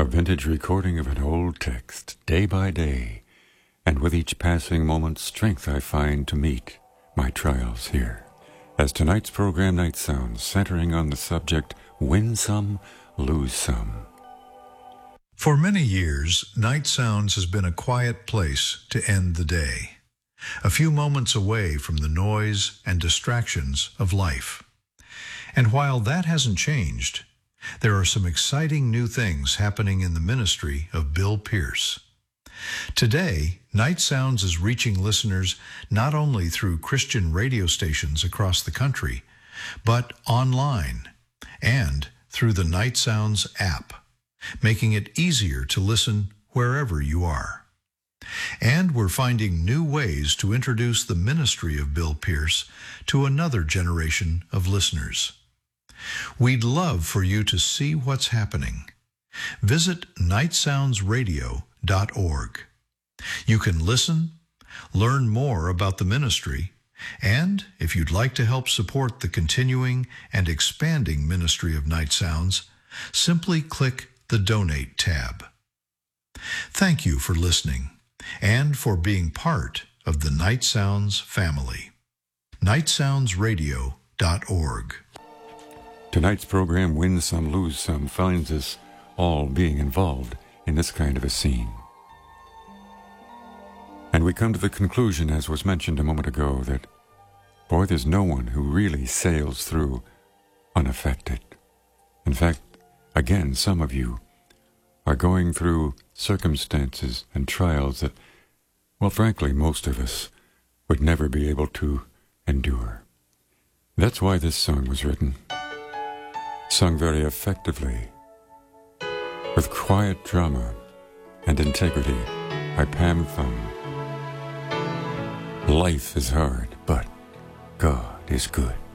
vintage recording of an old text, day by day, and with each passing moment strength I find to meet my trials here. As tonight's program, Night Sounds, centering on the subject, win some, lose some. For many years, Night Sounds has been a quiet place to end the day, a few moments away from the noise and distractions of life. And while that hasn't changed, there are some exciting new things happening in the ministry of Bill Pierce. Today, Night Sounds is reaching listeners not only through Christian radio stations across the country, but online and through the Night Sounds app, making it easier to listen wherever you are. And we're finding new ways to introduce the ministry of Bill Pierce to another generation of listeners. We'd love for you to see what's happening. Visit nightsoundsradio.org. You can listen, learn more about the ministry, and if you'd like to help support the continuing and expanding ministry of Night Sounds, simply click the Donate tab. Thank you for listening and for being part of the Night Sounds family. nightsoundsradio.org. Tonight's program, Win Some, Lose Some, finds us all being involved in this kind of a scene. And we come to the conclusion, as was mentioned a moment ago, that, boy, there's no one who really sails through unaffected. In fact, again, some of you are going through circumstances and trials that, well, frankly, most of us would never be able to endure. That's why this song was written, sung very effectively, with quiet drama and integrity by Pam Thum. Life is hard, but God is good.